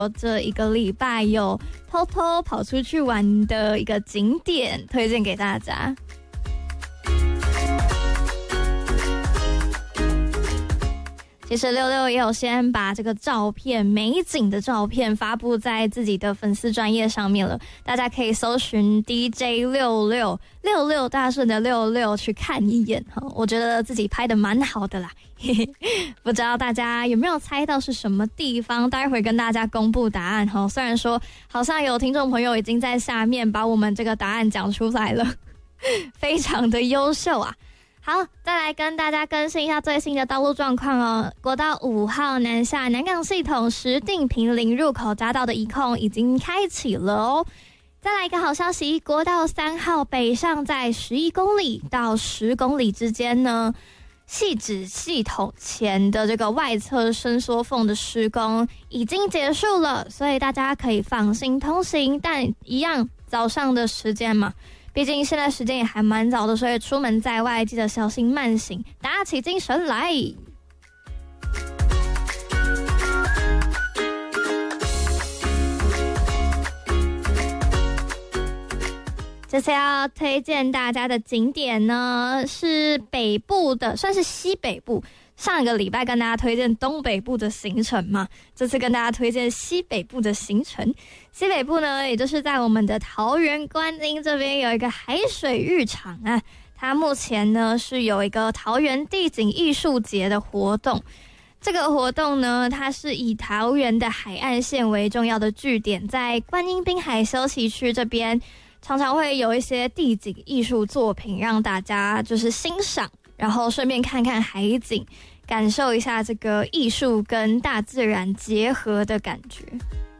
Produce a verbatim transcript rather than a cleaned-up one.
这一个礼拜有偷偷跑出去玩的一个景点推荐给大家。其实六六也有先把这个照片美景的照片发布在自己的粉丝专页上面了，大家可以搜寻 D J 六六六六大顺的六六去看一眼，我觉得自己拍的蛮好的啦。不知道大家有没有猜到是什么地方，待会跟大家公布答案。虽然说好像有听众朋友已经在下面把我们这个答案讲出来了，非常的优秀啊。好，再来跟大家更新一下最新的道路状况哦。国道五号南下南港系统石碇坪林入口匝道的移控已经开启了哦。再来一个好消息，国道三号北上在十一公里到十公里之间呢，汐止系统前的这个外侧伸缩缝的施工已经结束了，所以大家可以放心通行。但一样早上的时间嘛，毕竟现在时间也还蛮早的，所以出门在外记得小心慢行，打起精神来。这次要推荐大家的景点呢，是北部的，算是西北部。上一个礼拜跟大家推荐东北部的行程嘛，这次跟大家推荐西北部的行程。西北部呢，也就是在我们的桃园观音这边有一个海水浴场啊，它目前呢是有一个桃园地景艺术节的活动。这个活动呢，它是以桃园的海岸线为重要的据点，在观音滨海休息区这边常常会有一些地景艺术作品让大家就是欣赏，然后顺便看看海景，感受一下这个艺术跟大自然结合的感觉。